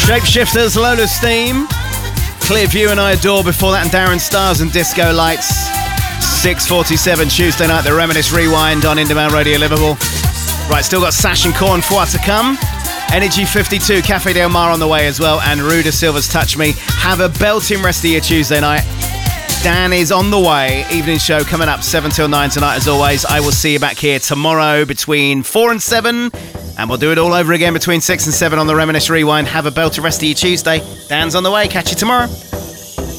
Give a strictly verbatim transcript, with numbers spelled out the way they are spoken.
Shapeshifters, Lola's Theme, Clearview and I Adore before that, and Darren Stars and Disco Lights. six forty-seven Tuesday night, the Reminisce Rewind on Indemand Radio Liverpool. Right, still got Sash and Corn Four to come. Energy fifty-two, Cafe Del Mar on the way as well, and Ruda Silva's Touch Me. Have a belting rest of your Tuesday night. Dan is on the way. Evening show coming up seven till nine tonight as always. I will see you back here tomorrow between four and seven, and we'll do it all over again between six and seven on the Reminisce Rewind. Have a belting rest of your Tuesday. Dan's on the way. Catch you tomorrow.